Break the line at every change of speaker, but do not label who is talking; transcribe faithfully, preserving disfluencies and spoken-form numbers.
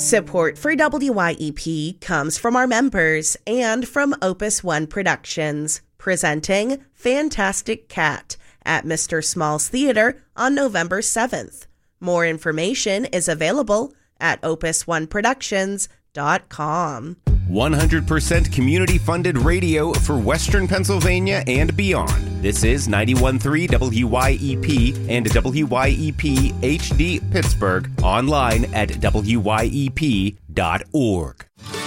Support for W Y E P comes from our members and from Opus One Productions, presenting Fantastic Cat at Mister Small's Theater on November seventh. More information is available at opus one productions dot com.
one hundred percent community-funded radio for Western Pennsylvania and beyond. This is ninety-one point three W Y E P and W Y E P H D Pittsburgh, online at W Y E P dot org.